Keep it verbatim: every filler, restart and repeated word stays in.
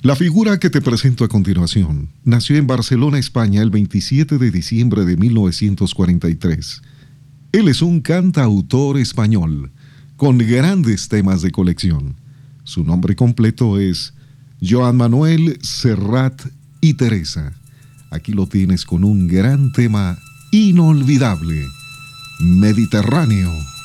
La figura que te presento a continuación nació en Barcelona, España, el veintisiete de diciembre de mil novecientos cuarenta y tres. Él es un cantautor español con grandes temas de colección. Su nombre completo es Joan Manuel Serrat y Teresa. Aquí lo tienes con un gran tema inolvidable, Mediterráneo.